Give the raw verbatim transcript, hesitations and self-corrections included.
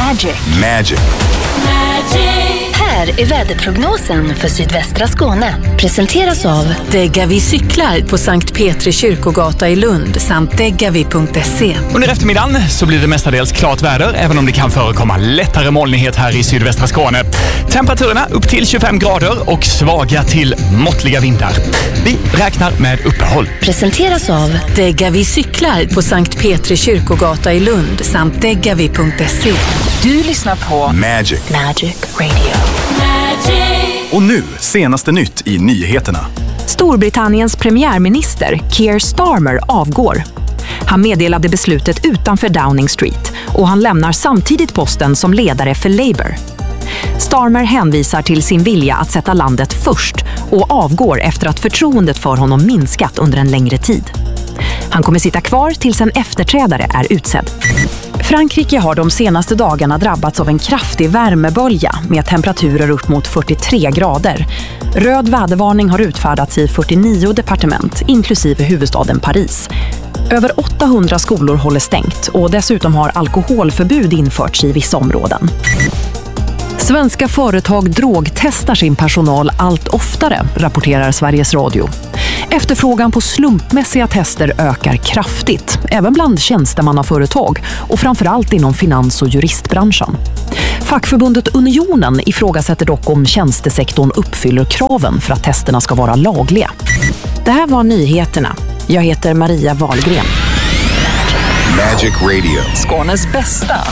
Magic. Magic. Här är väderprognosen för sydvästra Skåne. Presenteras av Degavi cyklar på Sankt Petri kyrkogata i Lund samt degavi punkt se. Under eftermiddagen så blir det mestadels klart väder, även om det kan förekomma lättare molnighet här i sydvästra Skåne. Temperaturerna upp till tjugofem grader och svaga till måttliga vindar. Vi räknar med uppehåll. Presenteras av Degavi cyklar på Sankt Petri kyrkogata i Lund samt degavi punkt se. Du lyssnar på Magic. Magic Radio. Och nu, senaste nytt i nyheterna. Storbritanniens premiärminister Keir Starmer avgår. Han meddelade beslutet utanför Downing Street och han lämnar samtidigt posten som ledare för Labour. Starmer hänvisar till sin vilja att sätta landet först och avgår efter att förtroendet för honom minskat under en längre tid. Han kommer sitta kvar tills en efterträdare är utsedd. Frankrike har de senaste dagarna drabbats av en kraftig värmebölja med temperaturer upp mot fyrtiotre grader. Röd vädervarning har utfärdats i fyrtionio departement, inklusive huvudstaden Paris. Över åttahundra skolor håller stängt och dessutom har alkoholförbud införts i vissa områden. Svenska företag drogtestar sin personal allt oftare, rapporterar Sveriges Radio. Efterfrågan på slumpmässiga tester ökar kraftigt, även bland tjänstemannaföretag och framförallt inom finans- och juristbranschen. Fackförbundet Unionen ifrågasätter dock om tjänstesektorn uppfyller kraven för att testerna ska vara lagliga. Det här var nyheterna. Jag heter Maria Wahlgren. Magic Radio. Skånes bästa